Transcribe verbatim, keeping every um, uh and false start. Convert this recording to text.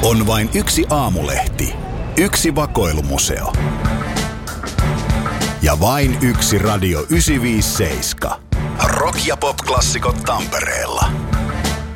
On vain yksi aamulehti, yksi vakoilumuseo ja vain yksi Radio yhdeksänsataaviisikymmentäseitsemän. Rock- ja pop-klassikot Tampereella.